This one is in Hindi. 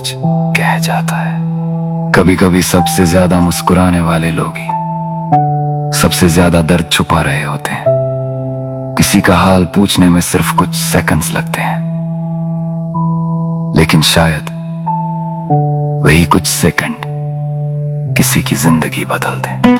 कुछ कह जाता है। कभी कभी सबसे ज्यादा मुस्कुराने वाले लोग ही सबसे ज्यादा दर्द छुपा रहे होते हैं। किसी का हाल पूछने में सिर्फ कुछ सेकंड्स लगते हैं, लेकिन शायद वही कुछ सेकंड किसी की जिंदगी बदल दें।